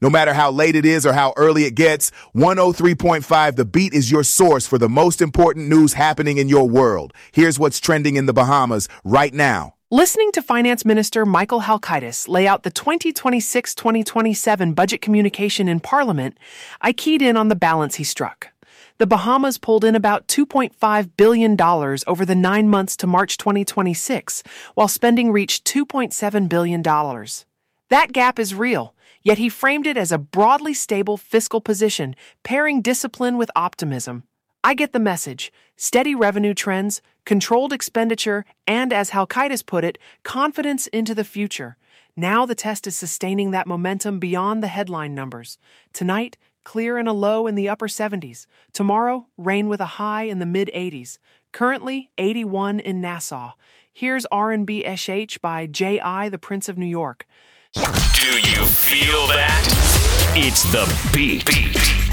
No matter how late it is or how early it gets, 103.5 The Beat is your source for the most important news happening in your world. Here's what's trending in the Bahamas right now. Listening to Finance Minister Michael Halkitis lay out the 2026-2027 budget communication in Parliament, I keyed in on the balance he struck. The Bahamas pulled in about $2.5 billion over the 9 months to March 2026, while spending reached $2.7 billion. That gap is real, yet he framed it as a broadly stable fiscal position, pairing discipline with optimism. I get the message. Steady revenue trends, controlled expenditure, and, as Halkitis put it, confidence into the future. Now the test is sustaining that momentum beyond the headline numbers. Tonight, clear and a low in the upper 70s. Tomorrow, rain with a high in the mid-80s. Currently, 81 in Nassau. Here's R&B SH by J.I., the Prince of New York. Do you feel that? It's The Beat.